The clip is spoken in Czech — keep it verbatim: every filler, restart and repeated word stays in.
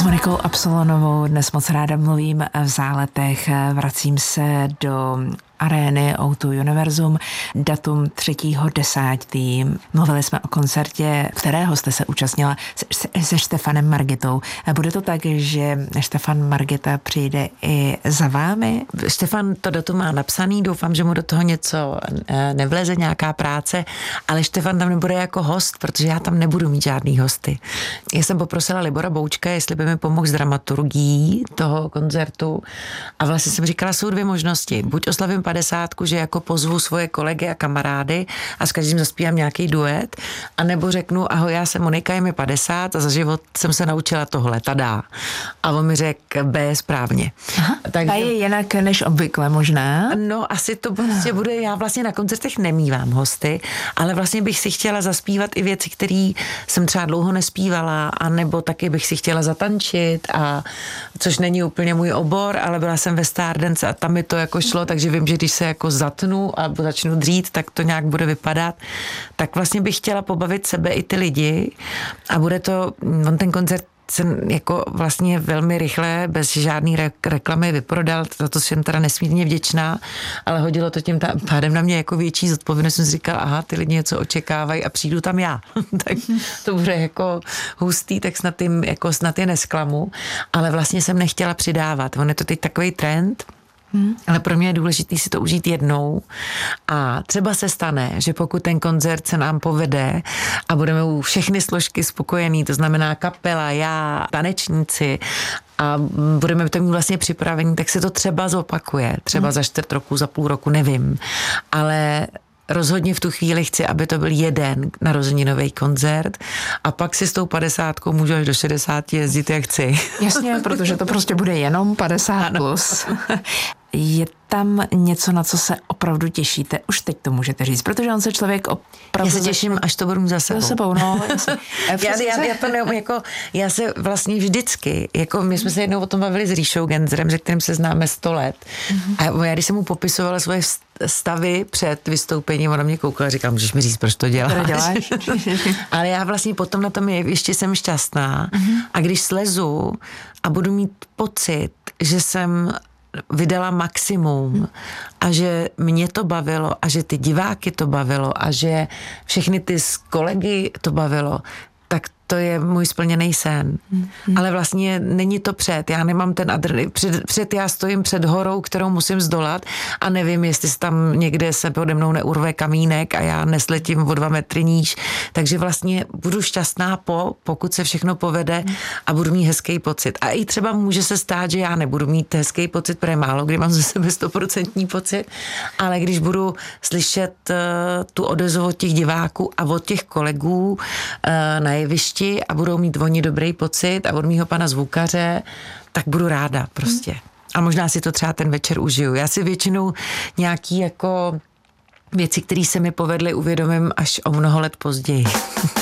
Monikou Absolonovou dnes moc ráda mluvím v Záletech. Vracím se do arény O dva Univerzum, datum třetího desátého Mluvili jsme o koncertě, kterého jste se účastnila se, se Štefanem Margitou. Bude to tak, že Štefan Margita přijde i za vámi? Štefan to datum má napsaný, doufám, že mu do toho něco nevleze, nějaká práce, ale Štefan tam nebude jako host, protože já tam nebudu mít žádný hosty. Já jsem poprosila Libora Boučka, jestli by mi pomohl s dramaturgií toho koncertu a vlastně jsem říkala, jsou dvě možnosti. Buď oslavím padesátku, že jako pozvu svoje kolegy a kamarády a s každým zaspívám nějaký duet, anebo řeknu, ahoj, já jsem Monika, je mi padesát a za život jsem se naučila tohle, tadá. A on mi řekl, B správně. Aha, takže... A je jinak než obvykle možná? No, asi to prostě bude, já vlastně na koncertech nemívám hosty, ale vlastně bych si chtěla zaspívat i věci, které jsem třeba dlouho nespívala, anebo taky bych si chtěla zatančit, a což není úplně můj obor, ale byla jsem ve Stardance a tam mi to jako šlo, takže vím, že když se jako zatnu a začnu dřít, tak to nějak bude vypadat. Tak vlastně bych chtěla pobavit sebe i ty lidi a bude to, on ten koncert jsem jako vlastně velmi rychle, bez žádný re- reklamy vyprodal, za to jsem teda nesmírně vděčná, ale hodilo to tím pádem na mě jako větší zodpovědnost, jsem si říkala, aha, ty lidi něco očekávají a přijdu tam já. Tak to bude jako hustý, tak snad, jim, jako snad je nesklamu, ale vlastně jsem nechtěla přidávat. On je to teď takový trend, Hmm. Ale pro mě je důležité si to užít jednou a třeba se stane, že pokud ten koncert se nám povede a budeme u všechny složky spokojení, to znamená kapela, já, tanečníci a budeme to mít vlastně připravení, tak se to třeba zopakuje, třeba hmm. za čtvrt roku, za půl roku, nevím, ale rozhodně v tu chvíli chci, aby to byl jeden narozeninový koncert a pak si s tou padesátkou můžu až do šedesáti jezdit, jak chci. Jasně, protože to prostě bude jenom padesát plus. Je tam něco, na co se opravdu těšíte? Už teď to můžete říct, protože on se člověk opravdu... Já se těším, začne... až to budu mít za sebou. Za sebou, no. já, já, já, to ne, jako, já se vlastně vždycky, jako my jsme se jednou o tom bavili s Ríšou Genzerem, se kterým se známe sto let. Mm-hmm. A já, když jsem mu popisovala svoje stavy před vystoupením, ona mě koukala a říkala, můžeš mi říct, proč to děláš? děláš? Ale já vlastně potom na tom ještě jsem šťastná. Mm-hmm. A když slezu a budu mít pocit, že jsem vydala maximum a že mě to bavilo a že ty diváky to bavilo a že všechny ty kolegy to bavilo, tak to je můj splněný sen. Hmm. Ale vlastně není to před. Já nemám ten adrenalin. Před, před já stojím před horou, kterou musím zdolat a nevím, jestli tam někde se pode mnou neurve kamínek a já nesletím o dva metry níž. Takže vlastně budu šťastná po, pokud se všechno povede a budu mít hezký pocit. A i třeba může se stát, že já nebudu mít hezký pocit, protože málo kdy mám ze sebe stoprocentní pocit, ale když budu slyšet uh, tu odezvu od těch diváků a od těch kolegů uh, na jevišti a budou mít oni dobrý pocit a od mýho pana zvukaře, tak budu ráda prostě. A možná si to třeba ten večer užiju. Já si většinou nějaký jako věci, které se mi povedly, uvědomím až o mnoho let později.